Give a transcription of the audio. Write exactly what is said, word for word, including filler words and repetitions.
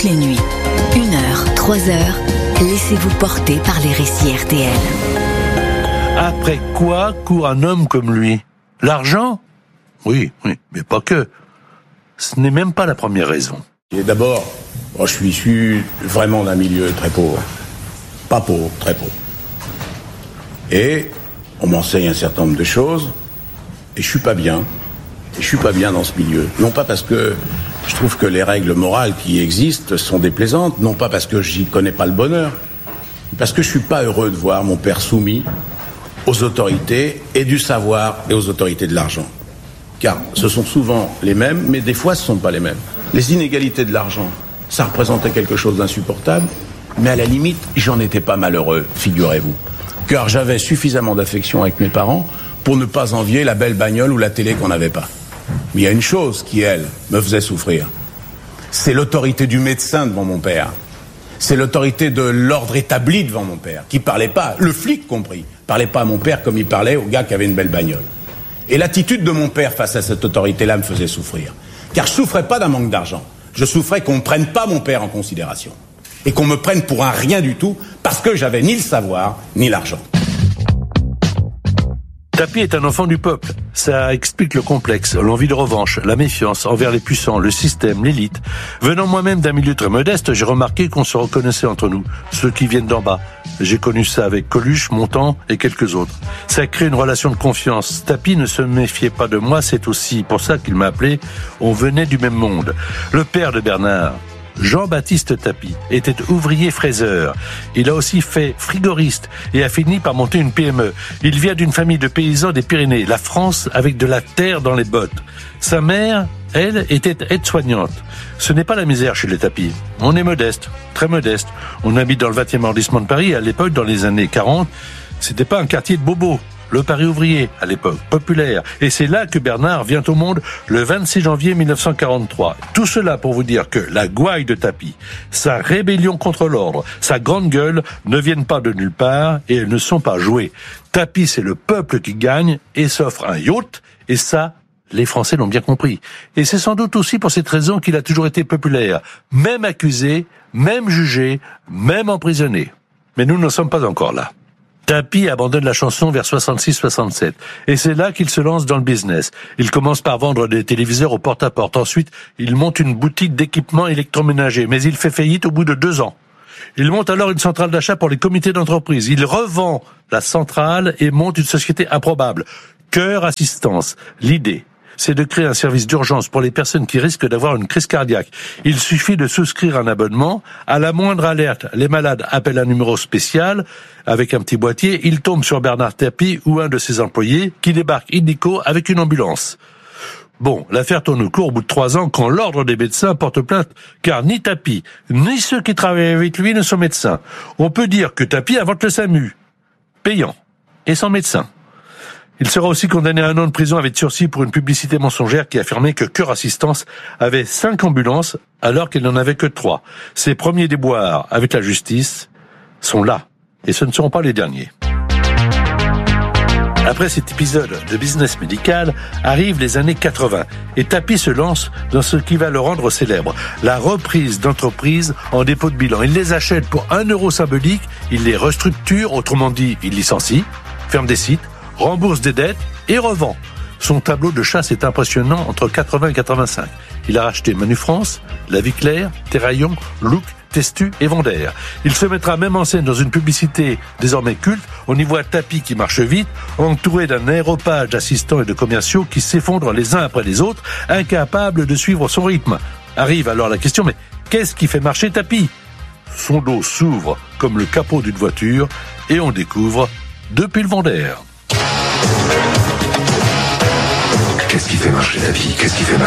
les nuits. Une heure, trois heures, laissez-vous porter par les récits R T L. Après quoi court un homme comme lui ? L'argent ? Oui, oui, mais pas que. Ce n'est même pas la première raison. Et d'abord, moi, je suis issu vraiment d'un milieu très pauvre. Pas pauvre, très pauvre. Et on m'enseigne un certain nombre de choses, et je suis pas bien. Et je suis pas bien dans ce milieu. Non pas parce que je trouve que les règles morales qui existent sont déplaisantes, non pas parce que j'y connais pas le bonheur, mais parce que je suis pas heureux de voir mon père soumis aux autorités et du savoir et aux autorités de l'argent. Car ce sont souvent les mêmes, mais des fois ce ne sont pas les mêmes. Les inégalités de l'argent, ça représentait quelque chose d'insupportable, mais à la limite, j'en étais pas malheureux, figurez-vous. Car j'avais suffisamment d'affection avec mes parents pour ne pas envier la belle bagnole ou la télé qu'on n'avait pas. Mais il y a une chose qui, elle, me faisait souffrir. C'est l'autorité du médecin devant mon père. C'est l'autorité de l'ordre établi devant mon père, qui parlait pas, le flic compris, parlait pas à mon père comme il parlait au gars qui avait une belle bagnole. Et l'attitude de mon père face à cette autorité-là me faisait souffrir. Car je souffrais pas d'un manque d'argent. Je souffrais qu'on ne prenne pas mon père en considération. Et qu'on me prenne pour un rien du tout, parce que j'avais ni le savoir, ni l'argent. Tapi est un enfant du peuple. Ça explique le complexe, l'envie de revanche, la méfiance envers les puissants, le système, l'élite. Venant moi-même d'un milieu très modeste, j'ai remarqué qu'on se reconnaissait entre nous, ceux qui viennent d'en bas. J'ai connu ça avec Coluche, Montand et quelques autres. Ça crée une relation de confiance. Tapi ne se méfiait pas de moi, c'est aussi pour ça qu'il m'a appelé. On venait du même monde. Le père de Bernard, Jean-Baptiste Tapi, était ouvrier fraiseur. Il a aussi fait frigoriste et a fini par monter une P M E. Il vient d'une famille de paysans des Pyrénées, la France avec de la terre dans les bottes. Sa mère, elle, était aide-soignante. Ce n'est pas la misère chez les Tapi. On est modeste, très modeste. On habite dans le vingtième arrondissement de Paris. À l'époque, dans les années quarante, c'était pas un quartier de bobos. Le Paris ouvrier, à l'époque, populaire. Et c'est là que Bernard vient au monde le vingt-six janvier mille neuf cent quarante-trois. Tout cela pour vous dire que la gouaille de Tapi, sa rébellion contre l'ordre, sa grande gueule ne viennent pas de nulle part et elles ne sont pas jouées. Tapi, c'est le peuple qui gagne et s'offre un yacht, et ça, les Français l'ont bien compris. Et c'est sans doute aussi pour cette raison qu'il a toujours été populaire, même accusé, même jugé, même emprisonné. Mais nous n'en sommes pas encore là. Tapi abandonne la chanson vers soixante-six soixante-sept. Et c'est là qu'il se lance dans le business. Il commence par vendre des téléviseurs au porte-à-porte. Ensuite, il monte une boutique d'équipements électroménagers. Mais il fait faillite au bout de deux ans. Il monte alors une centrale d'achat pour les comités d'entreprise. Il revend la centrale et monte une société improbable. Cœur Assistance. L'idée, c'est de créer un service d'urgence pour les personnes qui risquent d'avoir une crise cardiaque. Il suffit de souscrire un abonnement. À la moindre alerte, les malades appellent un numéro spécial avec un petit boîtier. Ils tombent sur Bernard Tapi ou un de ses employés qui débarque illico avec une ambulance. Bon, l'affaire tourne au cours au bout de trois ans quand l'ordre des médecins porte plainte, car ni Tapi, ni ceux qui travaillent avec lui ne sont médecins. On peut dire que Tapi invente le SAMU, payant et sans médecin. Il sera aussi condamné à un an de prison avec sursis pour une publicité mensongère qui affirmait que Cœur Assistance avait cinq ambulances alors qu'il n'en avait que trois. Ses premiers déboires avec la justice sont là, et ce ne seront pas les derniers. Après cet épisode de business médical, arrivent les années quatre-vingts, et Tapi se lance dans ce qui va le rendre célèbre, la reprise d'entreprises en dépôt de bilan. Il les achète pour un euro symbolique, il les restructure, autrement dit, il licencie, ferme des sites, rembourse des dettes et revend. Son tableau de chasse est impressionnant entre quatre-vingts et quatre-vingt-cinq. Il a racheté Manu France, La Vie Claire, Terraillon, Look, Testu et Vendère. Il se mettra même en scène dans une publicité désormais culte. On y voit Tapi qui marche vite, entouré d'un aéropage d'assistants et de commerciaux qui s'effondrent les uns après les autres, incapables de suivre son rythme. Arrive alors la question, mais qu'est-ce qui fait marcher Tapi ? Son dos s'ouvre comme le capot d'une voiture et on découvre depuis le Vendère. Qu'est-ce qui fait marcher Tapi ? Qu'est-ce qui fait marcher Tapi ?